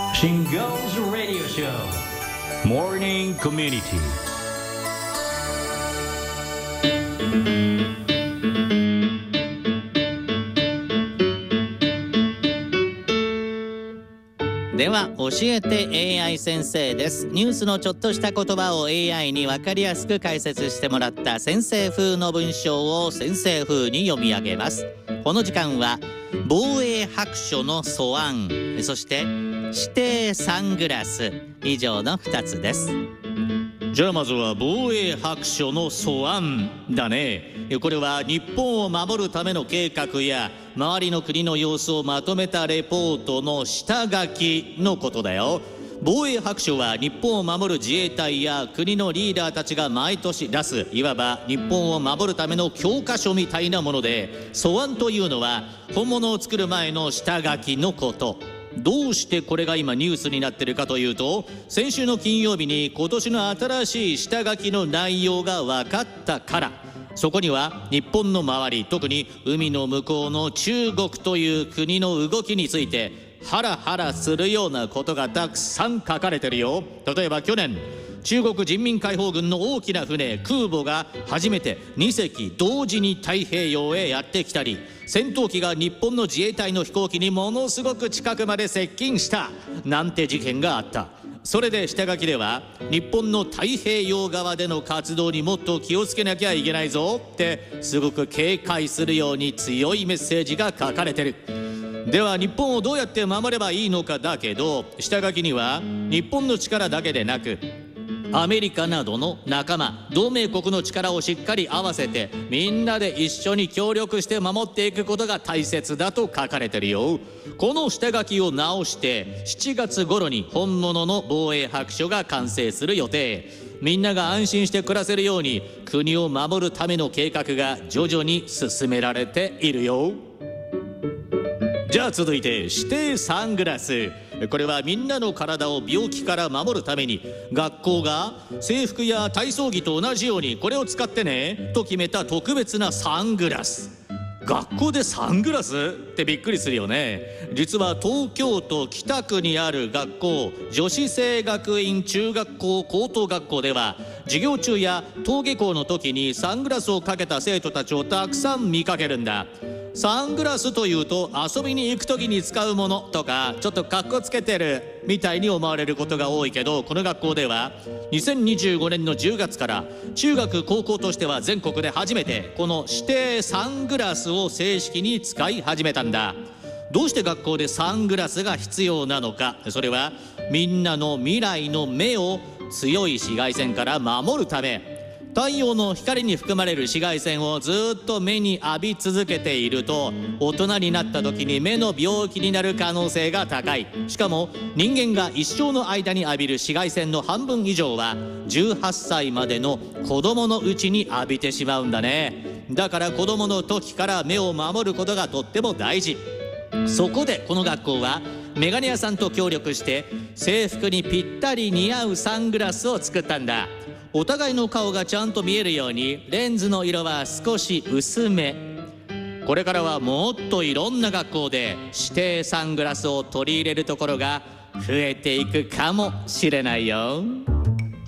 Shingo's Radio Show Morning Community。 では教えて AI 先生です。ニュースのちょっとした言葉を AI に分かりやすく解説してもらった先生風の文章を先生風に読み上げます。この時間は防衛白書の素案、そして指定サングラス、以上の2つです。じゃあまずは防衛白書の素案だね。これは日本を守るための計画や周りの国の様子をまとめたレポートの下書きのことだよ。防衛白書は日本を守る自衛隊や国のリーダーたちが毎年出す、いわば日本を守るための教科書みたいなもので、素案というのは本物を作る前の下書きのこと。どうしてこれが今ニュースになっているかというと、先週の金曜日に今年の新しい下書きの内容が分かったから。そこには日本の周り、特に海の向こうの中国という国の動きについてハラハラするようなことがたくさん書かれてるよ。例えば去年、中国人民解放軍の大きな船空母が初めて2隻同時に太平洋へやってきたり、戦闘機が日本の自衛隊の飛行機にものすごく近くまで接近したなんて事件があった。それで下書きでは、日本の太平洋側での活動にもっと気をつけなきゃいけないぞってすごく警戒するように強いメッセージが書かれてる。では日本をどうやって守ればいいのかだけど、下書きには日本の力だけでなくアメリカなどの仲間同盟国の力をしっかり合わせてみんなで一緒に協力して守っていくことが大切だと書かれてるよ。この下書きを直して7月頃に本物の防衛白書が完成する予定。みんなが安心して暮らせるように国を守るための計画が徐々に進められているよ。じゃあ続いて指定サングラス。これはみんなの体を病気から守るために学校が制服や体操着と同じようにこれを使ってねと決めた特別なサングラス。学校でサングラスってびっくりするよね。実は東京都北区にある学校、女子生学院中学校高等学校では授業中や登下校の時にサングラスをかけた生徒たちをたくさん見かけるんだ。サングラスというと遊びに行く時に使うものとかちょっとかっこつけてるみたいに思われることが多いけど、この学校では2025年の10月から中学高校としては全国で初めてこの指定サングラスを正式に使い始めたんだ。どうして学校でサングラスが必要なのか。それはみんなの未来の目を強い紫外線から守るため。太陽の光に含まれる紫外線をずっと目に浴び続けていると大人になった時に目の病気になる可能性が高い。しかも人間が一生の間に浴びる紫外線の半分以上は18歳までの子供のうちに浴びてしまうんだね。だから子供の時から目を守ることがとっても大事。そこでこの学校はメガネ屋さんと協力して制服にぴったり似合うサングラスを作ったんだ。お互いの顔がちゃんと見えるようにレンズの色は少し薄め。これからはもっといろんな学校で指定サングラスを取り入れるところが増えていくかもしれないよ。